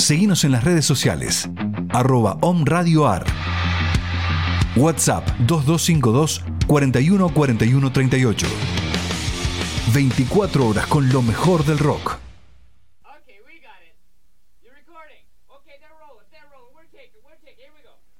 Seguinos en las redes sociales, @omradioar. WhatsApp 2252 41 41 38. 24 horas con lo mejor del rock. Okay, we got it. You're recording. Okay, they're rolling. We're taking. Here we go.